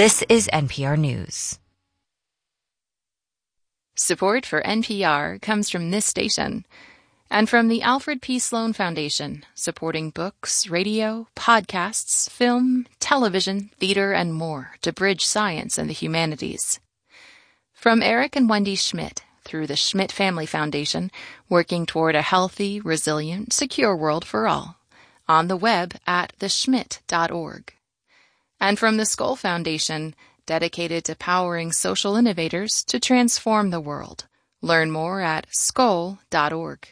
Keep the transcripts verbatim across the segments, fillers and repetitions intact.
This is N P R News. Support for N P R comes from this station and from the Alfred P. Sloan Foundation, supporting books, radio, podcasts, film, television, theater, and more to bridge science and the humanities. From Eric and Wendy Schmidt, through the Schmidt Family Foundation, working toward a healthy, resilient, secure world for all. On the web at the schmidt dot org. And from the Skoll Foundation, dedicated to powering social innovators to transform the world. Learn more at skoll dot org.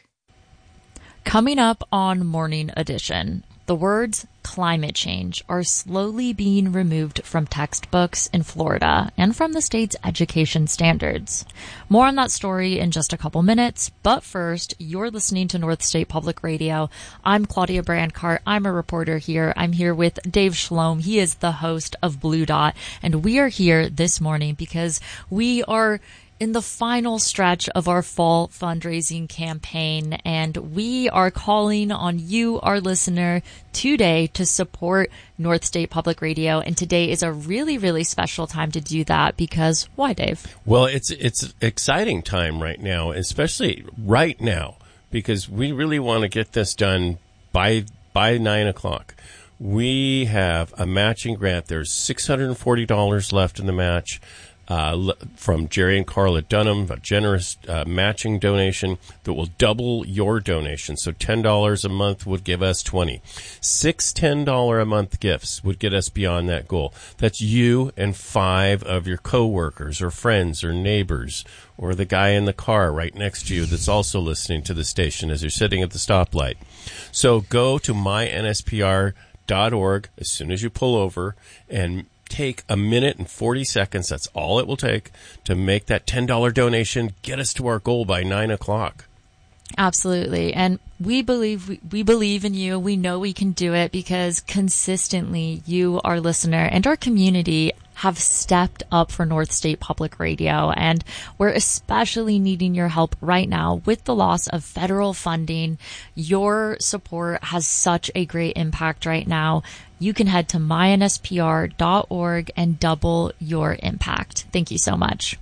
Coming up on Morning Edition, the words climate change are slowly being removed from textbooks in Florida and from the state's education standards. More on that story in just a couple minutes, but first, you're listening to North State Public Radio. I'm Claudia Brandcart. I'm a reporter here. I'm here with Dave Shlom. He is the host of Blue Dot, and we are here this morning because we are in the final stretch of our fall fundraising campaign, and we are calling on you, our listener, today to support North State Public Radio. And today is a really, really special time to do that because why, Dave? Well, it's it's an exciting time right now, especially right now, because we really want to get this done by by nine o'clock. We have a matching grant. There's six hundred forty dollars left in the match. Uh, from Jerry and Carla Dunham, a generous uh, matching donation that will double your donation. So ten dollars a month would give us twenty dollars. Six ten dollars a month gifts would get us beyond that goal. That's you and five of your coworkers or friends or neighbors or the guy in the car right next to you that's also listening to the station as you're sitting at the stoplight. So go to my N S P R dot org as soon as you pull over and take a minute and forty seconds. That's all it will take to make that ten dollars donation, get us to our goal by nine o'clock. Absolutely. And we believe, we, we believe in you. We know we can do it because consistently you, our listener, and our community have stepped up for North State Public Radio. And we're especially needing your help right now with the loss of federal funding. Your support has such a great impact right now. You can head to my N S P R dot org and double your impact. Thank you so much.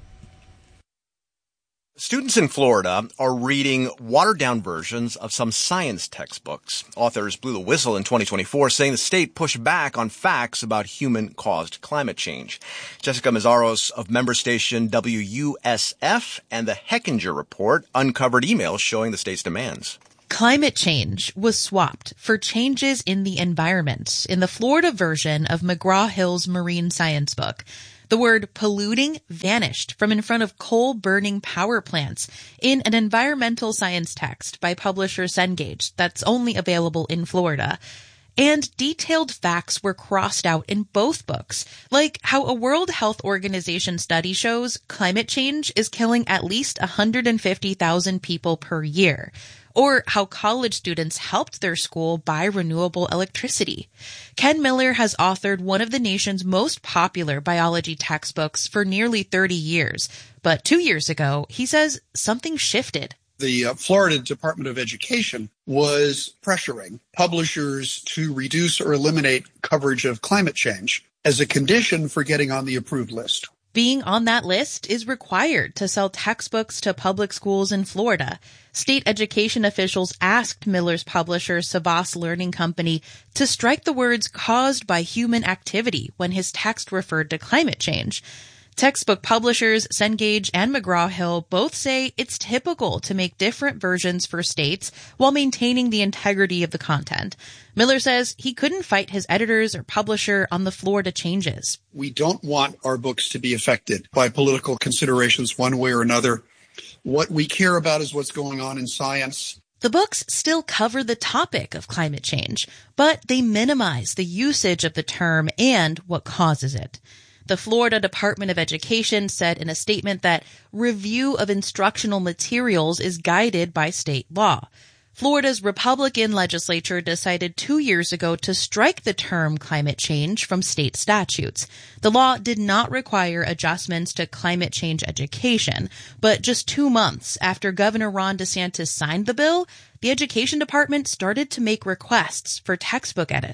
Students in Florida are reading watered-down versions of some science textbooks. Authors blew the whistle in twenty twenty-four, saying the state pushed back on facts about human-caused climate change. Jessica Mazzaros of member station W U S F and the Hechinger Report uncovered emails showing the state's demands. Climate change was swapped for changes in the environment in the Florida version of McGraw-Hill's marine science book. The word polluting vanished from in front of coal-burning power plants in an environmental science text by publisher Cengage that's only available in Florida. And detailed facts were crossed out in both books, like how a World Health Organization study shows climate change is killing at least one hundred fifty thousand people per year, or how college students helped their school buy renewable electricity. Ken Miller has authored one of the nation's most popular biology textbooks for nearly thirty years, but two years ago, he says something shifted. The uh, Florida Department of Education was pressuring publishers to reduce or eliminate coverage of climate change as a condition for getting on the approved list. Being on that list is required to sell textbooks to public schools in Florida. State education officials asked Miller's publisher, Savas Learning Company, to strike the words caused by human activity when his text referred to climate change. Textbook publishers Cengage and McGraw-Hill both say it's typical to make different versions for states while maintaining the integrity of the content. Miller says he couldn't fight his editors or publisher on the Florida changes. We don't want our books to be affected by political considerations one way or another. What we care about is what's going on in science. The books still cover the topic of climate change, but they minimize the usage of the term and what causes it. The Florida Department of Education said in a statement that review of instructional materials is guided by state law. Florida's Republican legislature decided two years ago to strike the term climate change from state statutes. The law did not require adjustments to climate change education, but just two months after Governor Ron DeSantis signed the bill, the Education Department started to make requests for textbook edits.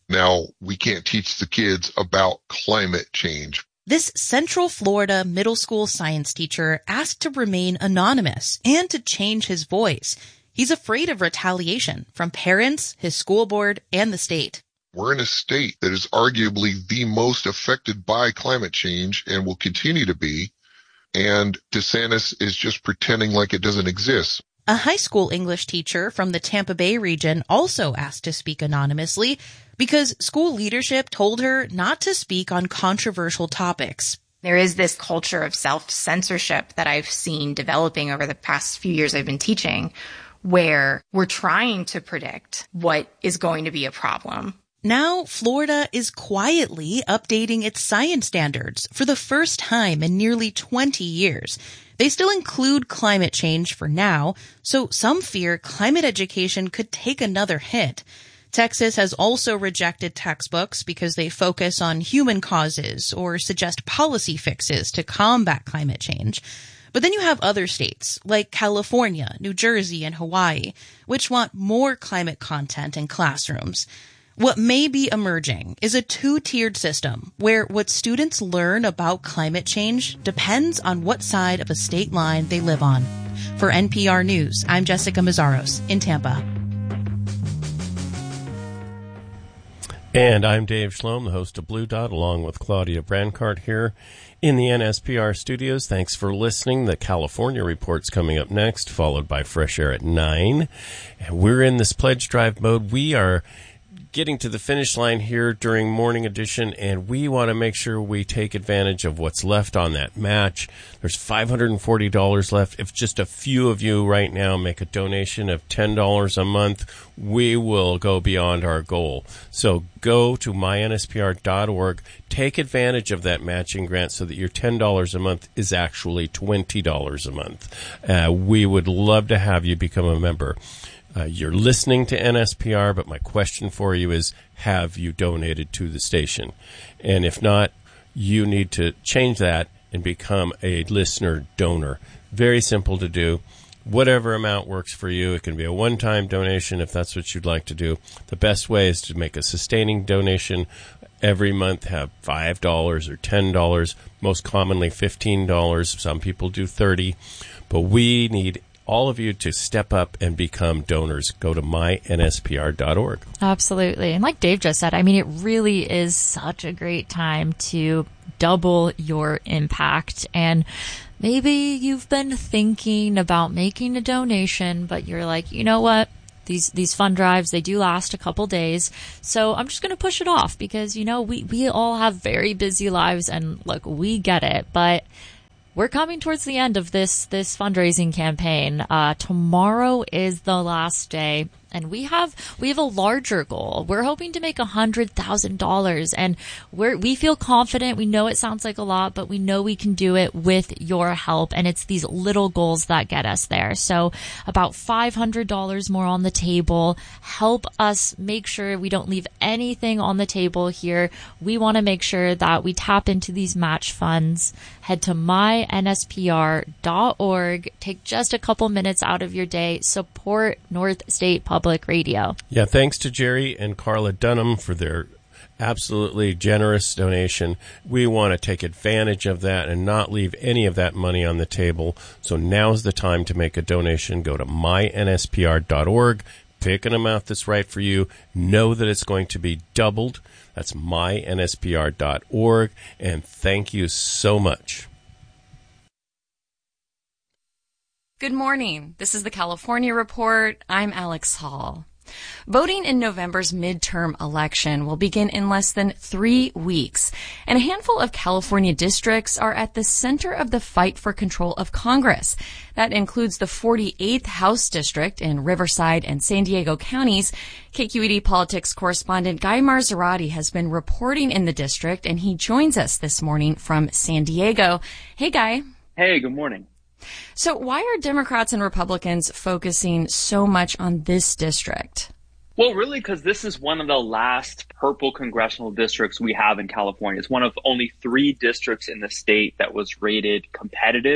Now, we can't teach the kids about climate change. This Central Florida middle school science teacher asked to remain anonymous and to change his voice. He's afraid of retaliation from parents, his school board, and the state. We're in a state that is arguably the most affected by climate change and will continue to be. And DeSantis is just pretending like it doesn't exist. A high school English teacher from the Tampa Bay region also asked to speak anonymously because school leadership told her not to speak on controversial topics. There is this culture of self-censorship that I've seen developing over the past few years I've been teaching, where we're trying to predict what is going to be a problem. Now, Florida is quietly updating its science standards for the first time in nearly twenty years. They still include climate change for now, so some fear climate education could take another hit. Texas has also rejected textbooks because they focus on human causes or suggest policy fixes to combat climate change. But then you have other states like California, New Jersey, and Hawaii, which want more climate content in classrooms. What may be emerging is a two-tiered system where what students learn about climate change depends on what side of a state line they live on. For N P R News, I'm Jessica Mazzaros in Tampa. And I'm Dave Schloem, the host of Blue Dot, along with Claudia Brancart here in the N S P R studios. Thanks for listening. The California Report's coming up next, followed by Fresh Air at nine. And we're in this pledge drive mode. We are getting to the finish line here during morning edition, and we want to make sure we take advantage of what's left on that match. There's five hundred forty dollars left. If just a few of you right now make a donation of ten dollars a month, we will go beyond our goal. So go to my N S P R dot org, take advantage of that matching grant so that your ten dollars a month is actually twenty dollars a month. Uh, we would love to have you become a member. Uh, you're listening to N S P R, but my question for you is, have you donated to the station? And if not, you need to change that and become a listener donor. Very simple to do. Whatever amount works for you. It can be a one-time donation if that's what you'd like to do. The best way is to make a sustaining donation every month, have five dollars or ten dollars, most commonly fifteen dollars. Some people do thirty dollars. But we need all of you to step up and become donors. Go to my N S P R dot org. Absolutely. And like Dave just said, I mean, it really is such a great time to double your impact. And maybe you've been thinking about making a donation, but you're like, you know what? These these fund drives, they do last a couple days. So I'm just going to push it off because, you know, we, we all have very busy lives. And look, we get it. But we're coming towards the end of this this fundraising campaign. Uh, tomorrow is the last day, and we have we have a larger goal. We're hoping to make a hundred thousand dollars, and we're we feel confident. We know it sounds like a lot, but we know we can do it with your help. And it's these little goals that get us there. So about five hundred dollars more on the table. Help us make sure we don't leave anything on the table here. We want to make sure that we tap into these match funds. Head to my N S P R dot org. Take just a couple minutes out of your day. Support North State Public Radio. Yeah, thanks to Jerry and Carla Dunham for their absolutely generous donation. We want to take advantage of that and not leave any of that money on the table. So now's the time to make a donation. Go to my N S P R dot org. Pick an amount that's right for you. Know that it's going to be doubled. That's my N S P R dot org. And thank you so much. Good morning. This is the California Report. I'm Alex Hall. Voting in November's midterm election will begin in less than three weeks, and a handful of California districts are at the center of the fight for control of Congress. That includes the forty-eighth House District in Riverside and San Diego counties. K Q E D politics correspondent Guy Marzorati has been reporting in the district, and he joins us this morning from San Diego. Hey, Guy. Hey, good morning. So why are Democrats and Republicans focusing so much on this district? Well, really, because this is one of the last purple congressional districts we have in California. It's one of only three districts in the state that was rated competitive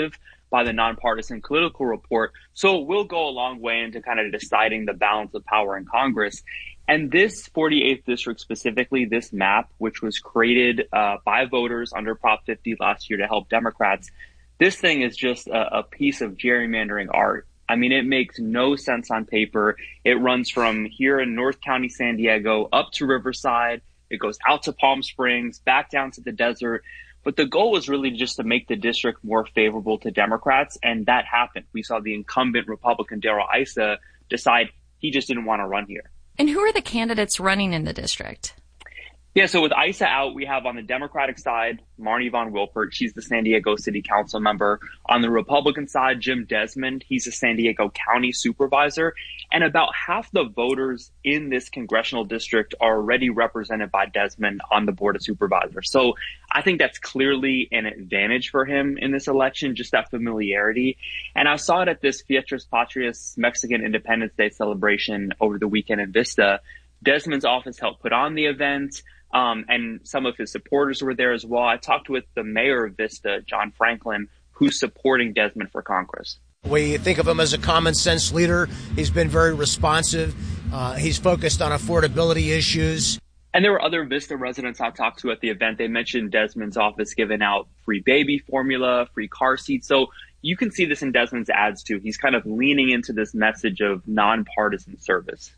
by the Nonpartisan Political Report. So it will go a long way into kind of deciding the balance of power in Congress. And this forty-eighth district specifically, this map, which was created uh, by voters under Prop fifty last year to help Democrats, this thing is just a, a piece of gerrymandering art. I mean, it makes no sense on paper. It runs from here in North County, San Diego, up to Riverside. It goes out to Palm Springs, back down to the desert. But the goal was really just to make the district more favorable to Democrats, and that happened. We saw the incumbent Republican Darrell Issa decide he just didn't want to run here. And who are the candidates running in the district? Yeah, so with Issa out, we have on the Democratic side, Marnie Von Wilpert. She's the San Diego City Council member. On the Republican side, Jim Desmond. He's a San Diego County supervisor. And about half the voters in this congressional district are already represented by Desmond on the Board of Supervisors. So I think that's clearly an advantage for him in this election, just that familiarity. And I saw it at this Fiestas Patrias Mexican Independence Day celebration over the weekend in Vista. Desmond's office helped put on the event. Um, and some of his supporters were there as well. I talked with the mayor of Vista, John Franklin, who's supporting Desmond for Congress. We think of him as a common sense leader. He's been very responsive. Uh, he's focused on affordability issues. And there were other Vista residents I talked to at the event. They mentioned Desmond's office giving out free baby formula, free car seats. So you can see this in Desmond's ads too. He's kind of leaning into this message of nonpartisan service.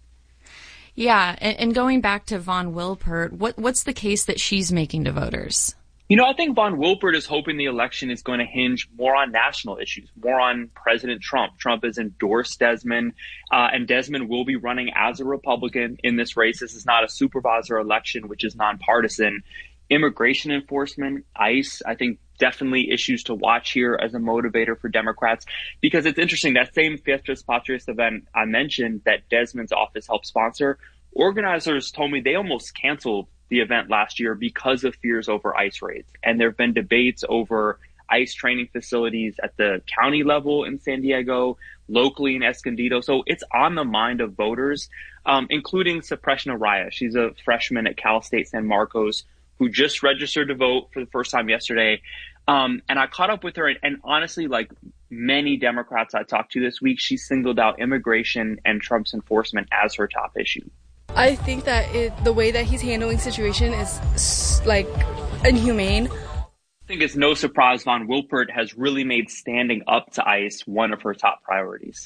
Yeah, and, and going back to Von Wilpert, what, what's the case that she's making to voters? You know, I think Von Wilpert is hoping the election is going to hinge more on national issues, more on President Trump. Trump has endorsed Desmond, uh, and Desmond will be running as a Republican in this race. This is not a supervisor election, which is nonpartisan. Immigration enforcement, ICE, I think definitely issues to watch here as a motivator for Democrats, because it's interesting, that same Fiestas Patrias event I mentioned that Desmond's office helped sponsor, organizers told me they almost canceled the event last year because of fears over ICE raids. And there have been debates over ICE training facilities at the county level in San Diego, locally in Escondido. So it's on the mind of voters, um, including Supreshna Raya. She's a freshman at Cal State San Marcos who just registered to vote for the first time yesterday. Um, and I caught up with her, and, and honestly, like many Democrats I talked to this week, she singled out immigration and Trump's enforcement as her top issue. I think that it, the way that he's handling the situation is like inhumane. I think it's no surprise Von Wilpert has really made standing up to ICE one of her top priorities.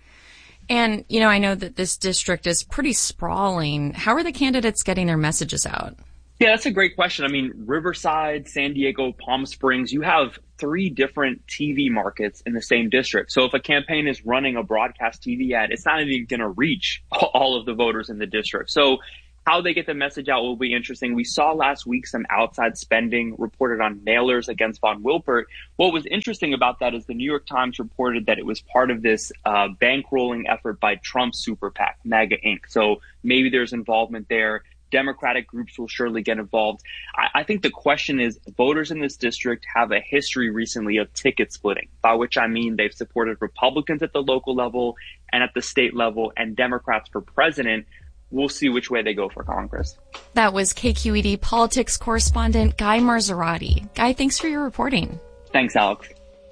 And, you know, I know that this district is pretty sprawling. How are the candidates getting their messages out? Yeah, that's a great question. I mean, Riverside, San Diego, Palm Springs, you have three different T V markets in the same district. So if a campaign is running a broadcast T V ad, it's not even going to reach all of the voters in the district. So how they get the message out will be interesting. We saw last week some outside spending reported on mailers against Von Wilpert. What was interesting about that is the New York Times reported that it was part of this uh, bankrolling effort by Trump's super PAC, MAGA Incorporated. So maybe there's involvement there. Democratic groups will surely get involved. I, I think the question is, voters in this district have a history recently of ticket splitting, by which I mean they've supported Republicans at the local level and at the state level, and Democrats for president. We'll see which way they go for Congress. That was K Q E D politics correspondent Guy Marzorati. Guy, thanks for your reporting. Thanks, Alex.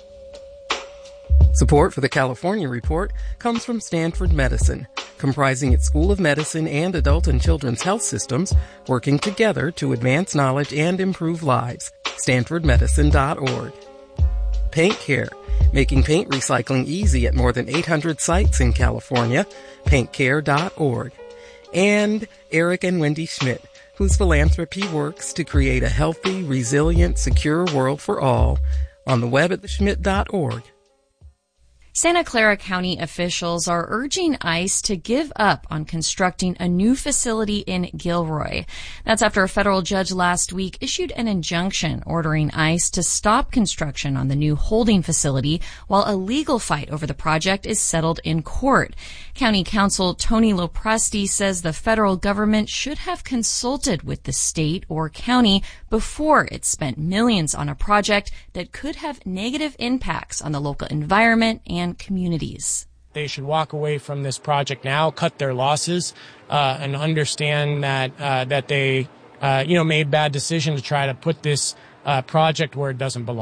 Support for the California Report comes from Stanford Medicine, comprising its School of Medicine and adult and children's health systems, working together to advance knowledge and improve lives. stanford medicine dot org. Paint Care, making paint recycling easy at more than eight hundred sites in California. paint care dot org. And Eric and Wendy Schmidt, whose philanthropy works to create a healthy, resilient, secure world for all, on the web at the schmidt dot org. Santa Clara County officials are urging ICE to give up on constructing a new facility in Gilroy. That's after a federal judge last week issued an injunction ordering ICE to stop construction on the new holding facility while a legal fight over the project is settled in court. County Counsel Tony Lopresti says the federal government should have consulted with the state or county before it spent millions on a project that could have negative impacts on the local environment and communities. They should walk away from this project now, cut their losses, uh, and understand that uh, that they, uh, you know, made bad decision to try to put this uh, project where it doesn't belong.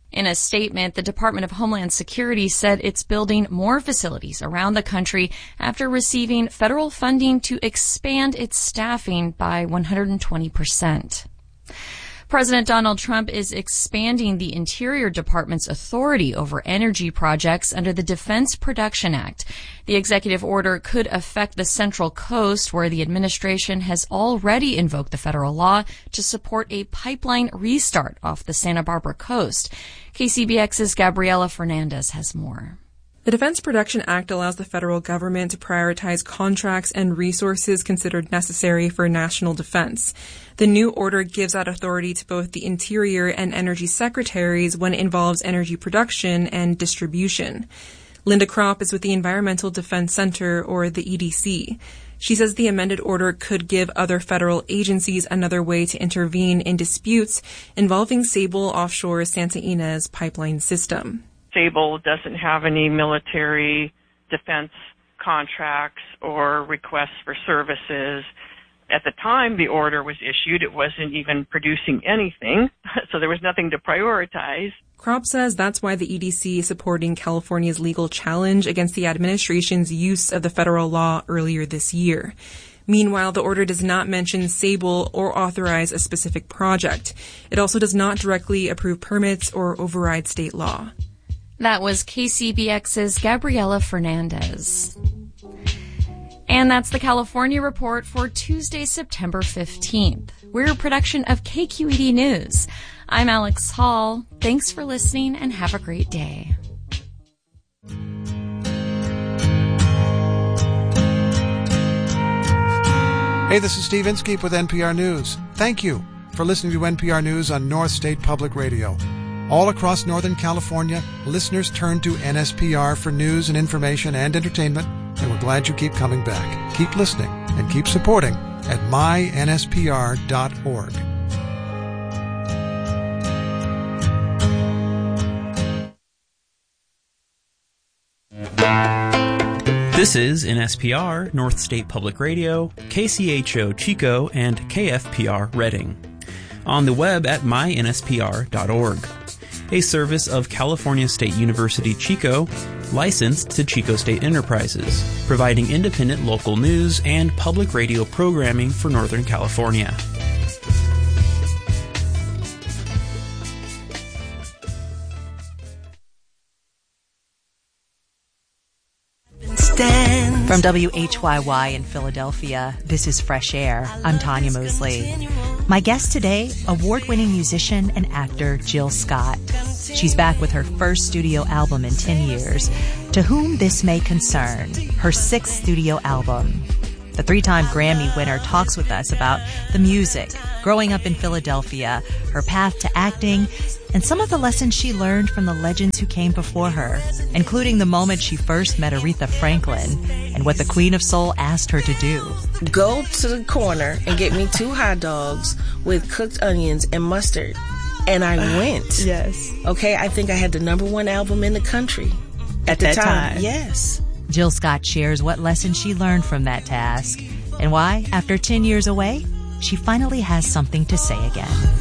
In a statement, the Department of Homeland Security said it's building more facilities around the country after receiving federal funding to expand its staffing by one hundred twenty percent. President Donald Trump is expanding the Interior Department's authority over energy projects under the Defense Production Act. The executive order could affect the Central Coast, where the administration has already invoked the federal law to support a pipeline restart off the Santa Barbara coast. K C B X's Gabriela Fernandez has more. The Defense Production Act allows the federal government to prioritize contracts and resources considered necessary for national defense. The new order gives that authority to both the Interior and Energy Secretaries when it involves energy production and distribution. Linda Kropp is with the Environmental Defense Center, or the E D C. She says the amended order could give other federal agencies another way to intervene in disputes involving Sable Offshore's Santa Ynez pipeline system. Sable doesn't have any military defense contracts or requests for services. At the time the order was issued, it wasn't even producing anything, so there was nothing to prioritize. Kropp says that's why the E D C is supporting California's legal challenge against the administration's use of the federal law earlier this year. Meanwhile, the order does not mention Sable or authorize a specific project. It also does not directly approve permits or override state law. That was K C B X's Gabriela Fernandez. And that's the California Report for Tuesday, September fifteenth. We're a production of K Q E D News. I'm Alex Hall. Thanks for listening and have a great day. Hey, this is Steve Inskeep with N P R News. Thank you for listening to N P R News on North State Public Radio. All across Northern California, listeners turn to N S P R for news and information and entertainment, and we're glad you keep coming back. Keep listening and keep supporting at my N S P R dot org. This is N S P R, North State Public Radio, K C H O Chico, and K F P R Redding. On the web at my N S P R dot org. A service of California State University Chico, licensed to Chico State Enterprises, providing independent local news and public radio programming for Northern California. From W H Y Y in Philadelphia, this is Fresh Air. I'm Tanya Mosley. My guest today, award-winning musician and actor Jill Scott. She's back with her first studio album in ten years, To Whom This May Concern, her sixth studio album. The three-time Grammy winner talks with us about the music, growing up in Philadelphia, her path to acting, and some of the lessons she learned from the legends who came before her, including the moment she first met Aretha Franklin and what the Queen of Soul asked her to do. Go to the corner and get me two hot dogs with cooked onions and mustard. And I went. Yes. Okay, I think I had the number one album in the country at, at the that time. time. Yes. Jill Scott shares what lessons she learned from that task and why, after ten years away, she finally has something to say again.